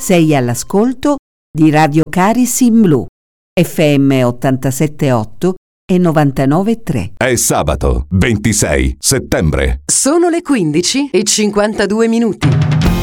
Sei all'ascolto di Radio Caris in Blu, FM 87.8 e 99.3. È sabato 26 settembre. Sono le 15:52.